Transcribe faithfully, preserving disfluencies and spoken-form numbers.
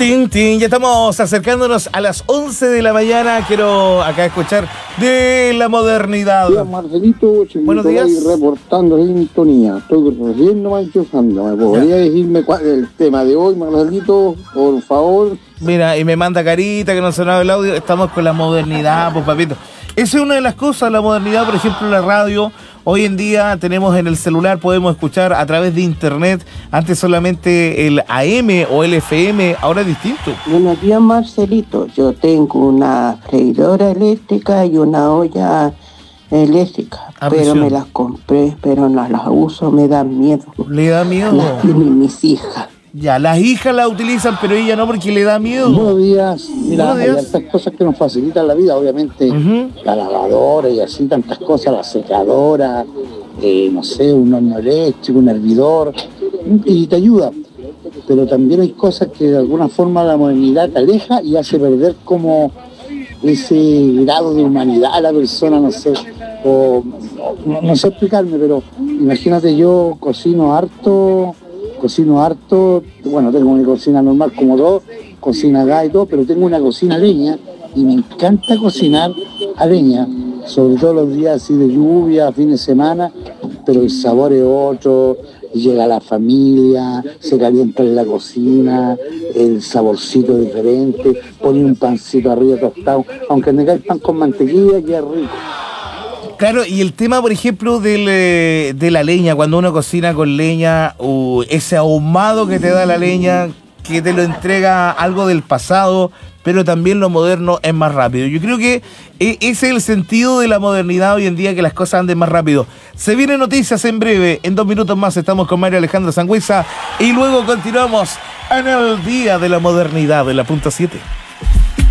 tin, tin. Ya estamos acercándonos a las once de la mañana. Quiero acá escuchar de la modernidad. Días, Marcelito, Buenos días. Reportando sintonía. Estoy recién nomás enchufando. ¿Me podría ya. decirme cuál es el tema de hoy, Marcelito? Por favor. Mira, y me manda carita que no sonaba el audio. Estamos con la modernidad, pues papito. Esa es una de las cosas, la modernidad, por ejemplo, la radio. Hoy en día tenemos en el celular, podemos escuchar a través de internet. Antes solamente el A M o el F M, ahora es distinto. Buenos días, Marcelito. Yo tengo una freidora eléctrica y una olla eléctrica, Ah, pero presión. me las compré, pero no las uso, me dan miedo. ¿Le da miedo? Las tienen mis hijas. Ya, las hijas la utilizan, pero ella no porque le da miedo. Buenos días. Mira, Buenos hay días. tantas cosas que nos facilitan la vida, obviamente. Uh-huh. La lavadora y así, tantas cosas, la secadora, eh, no sé, un horno eléctrico, un hervidor, y te ayuda. Pero también hay cosas que de alguna forma la modernidad te aleja y hace perder como ese grado de humanidad a la persona, no sé, o no, no sé explicarme, pero imagínate, yo cocino harto, cocino harto, bueno, tengo mi cocina normal como todo, cocina gas y todo, pero tengo una cocina a leña y me encanta cocinar a leña, sobre todo los días así de lluvia, fines de semana, pero el sabor es otro, llega la familia, se calienta en la cocina, el saborcito es diferente, pone un pancito arriba tostado, aunque me cae el pan con mantequilla, queda rico. Claro, y el tema, por ejemplo, del, eh, de la leña, cuando uno cocina con leña, uh, ese ahumado que te da la leña, que te lo entrega algo del pasado, pero también lo moderno es más rápido. Yo creo que eh, ese es el sentido de la modernidad hoy en día, que las cosas anden más rápido. Se vienen noticias en breve, en dos minutos más estamos con María Alejandra Sangüesa y luego continuamos en el Día de la Modernidad de la Punta siete.